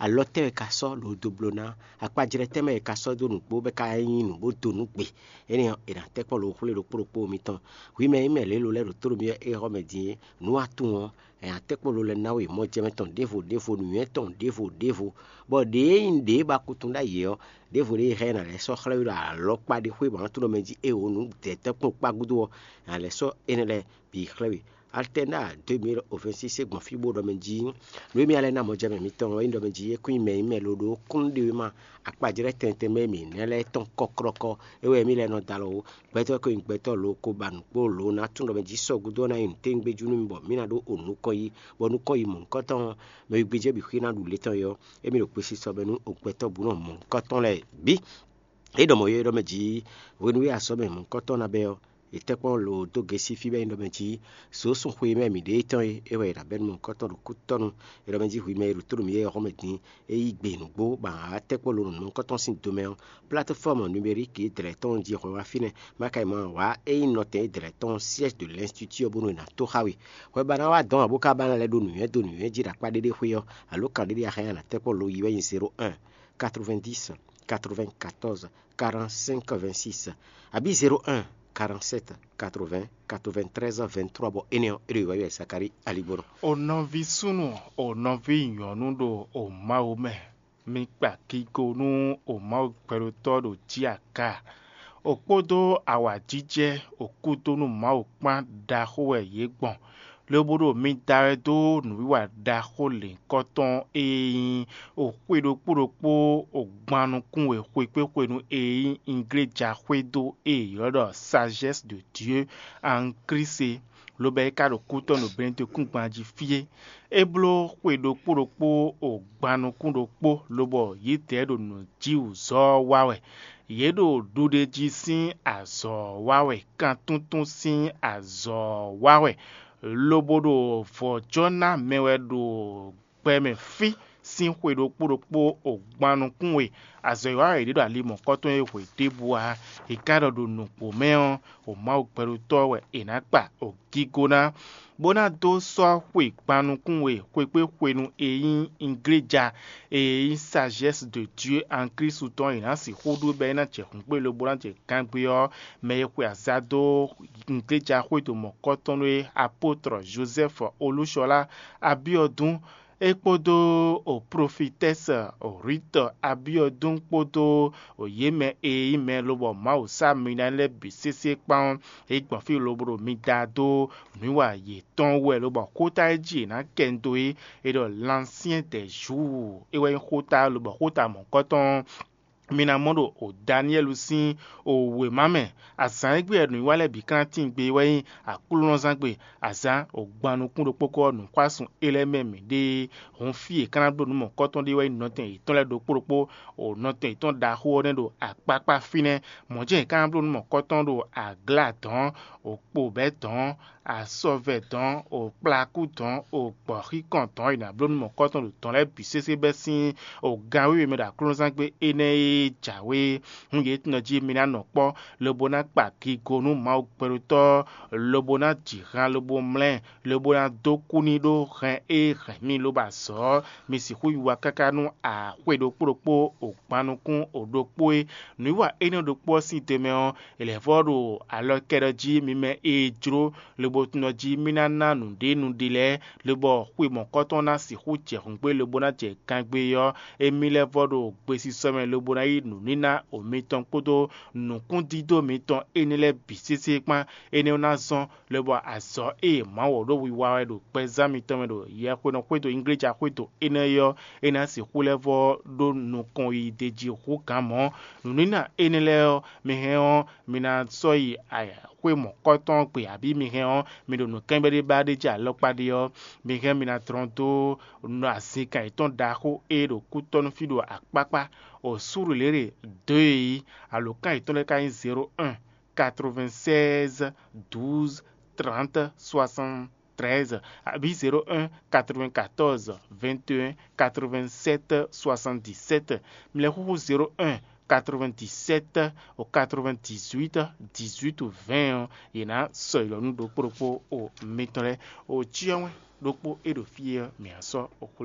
alote ka so lo doblona akpa jirete me ka so do nugbo be ka yin nugbo do nugbe eni ina tekpo lo khule lo poropo mi ton wi me le lo le ro toro mi e ho me di nu atu won e atekpo lo le nawe mo je meton defo nu eton defo bo de in de ba kutunda ye defo de he na le so khale ra lo pa de hu ba tu me di e onu de tekpo pa gudo na le so enele bi khale altena 2026 segmo fibo do menji no mi ale na mo jame mi ton ndo menji e kuin me lo do kun de ma akpajire tente me mi nele ton kokroko ewe mi le no dalo beto ko beto lo ko ban po lo na tun do menji so gudo na in tengbe junu mbo mi na do onu ko yi bonu ko yi mon koton me gbeje bi khina du leton yo e mi ro pesi so benu okpeto bu no mon koton le bi e do mo ye do menji wonu ya so me mon koton na be yo itekpo lo to gesi fi be ndo menji so so hu me mi de ton e we ra ben mon koton ru kutonu e do menji hu me ru turu mi e ho medin e igbe nugbo ba tekpo lo mon koton sin domaine plateforme numérique directon di ho wa fine makai mo wa e note directon siège de l'institut obunu na to hawi we bana wa don abuka bana le do nu e jira pa dede hu yo alo kan dede ya na tekpo lo yiwe 01 90 94 45 26 abi 01 47 80 93 23 bo eneo iriwa ya sakari aliboro o non vi sunu o non vi yonu do o maume mi pa kiko nu o mau pero todo jiaka opodo awa jije okuto nu mau pa da ho ye gbon lobodo mi dare do nu wiwa da ho le koton eyin o kwedo puropo o gbanu kun we kwe nu eyin ingreja kwedo yodo sagesse de Dieu en Christ lobe ka do kuto no brente kun gbanji fie eblo kwedo puropo o gbanu kun do po lobo yite do no jiu zo wawe yedo dude ji sin azo wawe kan tuntun sin azo wawe lobodo for jona mewedo peme fi sin kwedo puropo o gbanu kunwe azo wawe dedo alimo koton e we debua e kado do no po meon o ma pẹ̀lú towe inapa o gigona bona do so we gbanu kunwe kwepe kwenu eyin ingreja eyin sagesse de Dieu en Christ ton ina si hodo be na che kunpe lo bona che kangbe o me kwe azado ingreja kwe to mo koton we apôtre Joseph Olushola Abiodun ekpodo o prophétesse o rite Abiodun kpodo o yeme ime lobo ma o sa minale bisese pan egbon fi lobro mi dado mi wa ye ton we lobo kota ji na kendo e do l'ancien des jours e we kota lobo kota mon koton mina modo o Daniel usin o we mame asan egbe edun iwale bi kan tin gbe weyin akulu zan gbe asan o gbanu kun do poko nu kwasun elememi de on fi kan do nu mo koton de weyin noten iton le do poropo o noten iton da ho ne do apapa fine mo je kan do nu mo koton do aglaton o po beton a sauveton o plakuton o porikonton ina blo nu mo koton do ton le bi sese besin o gawe me da kulu zan gbe ene jawe nge tnoji mina no po lobona pa ki gonu ma peruto lobona jiran lobo mlen lobona dokuni do ren e remi loba so mi si hu wa kakanu a kwedo poropo o panukun odopo e nuwa eno dopo si temeon ele vodo alo keroji mi me ejro lobo tnoji mina na nu dile lobo hu mo kotona si hu je hunpe lobona je kangbe yo emile vodo gbesi some lobona nu nina o meton kodo nu kundido meton enele bisese pan ene na zon lebo aso e ma wo do wiwa do peza meton do ye ko no kwedo ingreja kwedo ene yo ena si kulevo do nu kon yi deji hu kamo nu nina enele me heon mina so yi aya kwe mo koton pe abi mi heon mi do nu kembere ba de ja lokpade yo mi he mina tronto no asika iton da ko e do kuton fido akpapa au Sourulere 2 à l'occasion de 01 96 12 30 73 abi 01 94 21 87 77 01 97 au 98 18 ou 20 ina solo nu do propos au mettre au chion do po e do fier mi aso